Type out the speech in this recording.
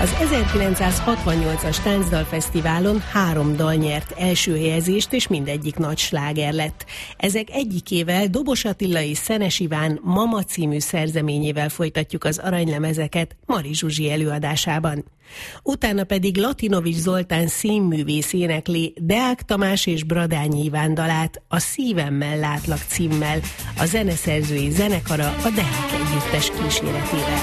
Az 1968-as Táncdalfesztiválon 3 dal nyert első helyezést, és mindegyik nagy sláger lett. Ezek egyikével, Dobos Attila és Szenes Iván Mama című szerzeményével folytatjuk az aranylemezeket Mari Zsuzsi előadásában. Utána pedig Latinovics Zoltán színművész énekli Deák Tamás és Bradányi Iván dalát, A szívemmel látlak címmel, a zeneszerzői zenekara a Deák együttes kíséretével.